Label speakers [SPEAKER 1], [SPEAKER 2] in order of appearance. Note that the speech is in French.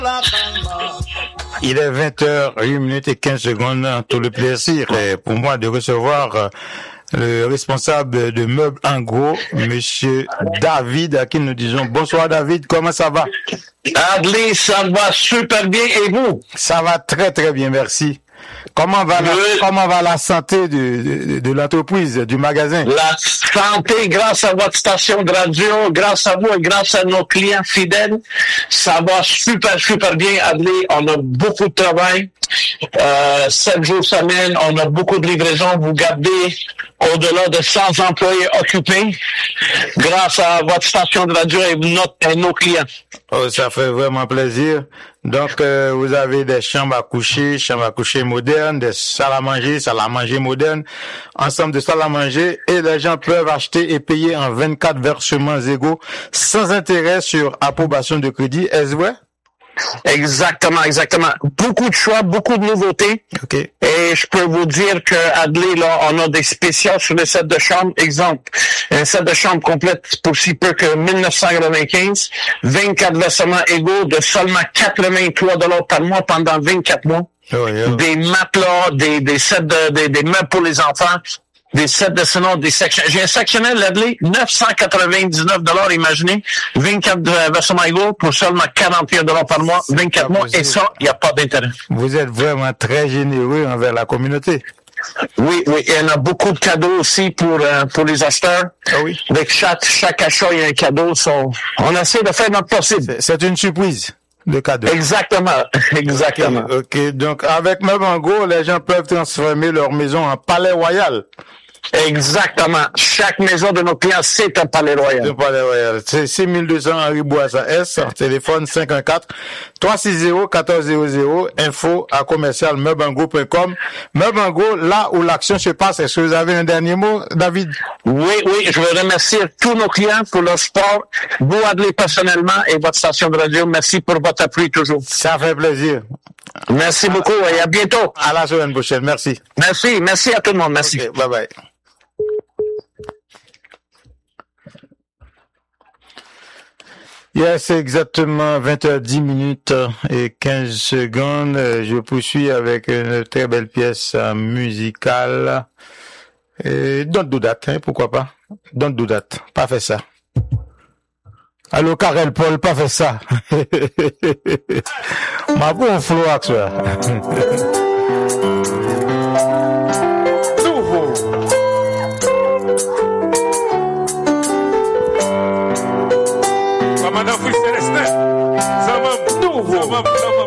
[SPEAKER 1] Il est 20h, 1 minute et 15 secondes. Tout le plaisir est pour moi de recevoir le responsable de Meubles en Gros, monsieur David, à qui nous disons bonsoir David, comment ça va?
[SPEAKER 2] Adley, ça va super bien, et vous?
[SPEAKER 1] Ça va très très bien, merci. Comment va la santé de l'entreprise, du magasin?
[SPEAKER 2] La santé, grâce à votre station de radio, grâce à vous et grâce à nos clients fidèles, ça va super bien, Adley. On a beaucoup de travail. 7 jours semaine, on a beaucoup de livraisons. Vous gardez au-delà de 100 employés occupés grâce à votre station de radio et nos clients.
[SPEAKER 1] Oh, ça fait vraiment plaisir. Donc, vous avez des chambres à coucher modernes, des salles à manger modernes, ensemble de salles à manger, et les gens peuvent acheter et payer en 24 versements égaux, sans intérêt sur approbation de crédit. Est-ce vrai?
[SPEAKER 2] Exactement. Beaucoup de choix, beaucoup de nouveautés.
[SPEAKER 1] Okay.
[SPEAKER 2] Et je peux vous dire que Adley, là, on a des spéciaux sur les sets de chambre. Exemple, un set de chambre complète pour si peu que 1995, 24 versements égaux de seulement 83 $ par mois pendant 24 mois.
[SPEAKER 1] Oh, yeah.
[SPEAKER 2] Des matelas, des sets des meubles pour les enfants. Des sets de salon, des sections. J'ai un sectionnel Adley, 999 $, imaginez. 24 versements égaux pour seulement 41 $ par mois, 24 mois, et ça, il n'y a pas d'intérêt.
[SPEAKER 1] Vous êtes vraiment très généreux envers la communauté.
[SPEAKER 2] Oui, et on a beaucoup de cadeaux aussi pour les acheteurs.
[SPEAKER 1] Ah oui.
[SPEAKER 2] Avec chaque achat, il y a un cadeau. On essaie de faire notre possible.
[SPEAKER 1] C'est une surprise. De cadeaux.
[SPEAKER 2] Exactement.
[SPEAKER 1] Ok. Donc, avec Meubles en Gros, les gens peuvent transformer leur maison en palais royal.
[SPEAKER 2] Exactement. Chaque maison de nos clients, c'est un palais royal.
[SPEAKER 1] Un palais royal. C'est 6200 Henri Bourassa S, téléphone 514-01400, info à commercial meubleengros.com. Meubles en Gros, là où l'action se passe. Est-ce que vous avez un dernier mot, David?
[SPEAKER 2] Oui, je veux remercier tous nos clients pour leur support. Vous, Adley, personnellement, et votre station de radio, merci pour votre appui toujours.
[SPEAKER 1] Ça fait plaisir.
[SPEAKER 2] Merci beaucoup et à bientôt.
[SPEAKER 1] À la semaine prochaine. Merci.
[SPEAKER 2] Merci à tout le monde. Merci.
[SPEAKER 1] Okay, bye bye. Yes, c'est exactement 20h10 et 15 secondes. Je poursuis avec une très belle pièce musicale. Don't do that, hein, pourquoi pas? Don't do that. Pas fait ça. Allô, Karel Paul, pas fait ça. Ma bon flow, actuel.
[SPEAKER 3] Nouveau. Madame Fouille Célestin, ça m'a nouveau.